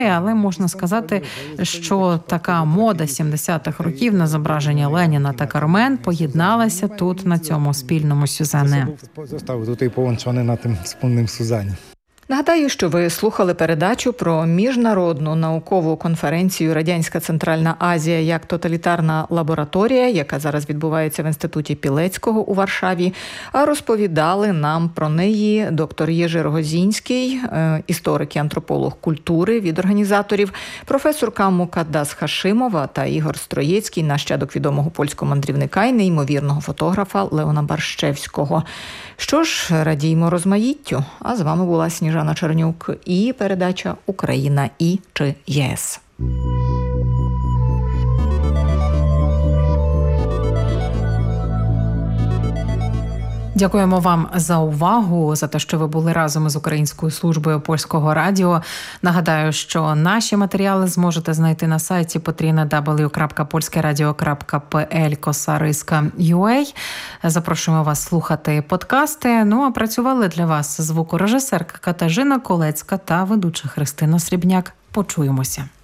Але можна сказати, що така мода 70-х років на зображення Леніна та Кармен поєдналася тут на цьому спільному Сюзанне. Zostały tutaj połączone na tym wspólnym Suzanie. Нагадаю, що ви слухали передачу про міжнародну наукову конференцію «Радянська Центральна Азія як тоталітарна лабораторія», яка зараз відбувається в Інституті Пілецького у Варшаві. А розповідали нам про неї доктор Єжи Рогозінський, історик і антрополог культури від організаторів, професорка Мукаддас Хашимова та Ігор Строєцький, нащадок відомого польського мандрівника і неймовірного фотографа Леона Барщевського. Що ж, радіймо розмаїттю. А з вами була Сніжана Чернюк і передача «Україна і чи ЄС». Дякуємо вам за увагу, за те, що ви були разом із Українською службою Польського радіо. Нагадаю, що наші матеріали зможете знайти на сайті www.polskieradio.pl/ua. Запрошуємо вас слухати подкасти. Ну, а працювали для вас звукорежисерка Катажина Колецька та ведуча Христина Срібняк. Почуємося.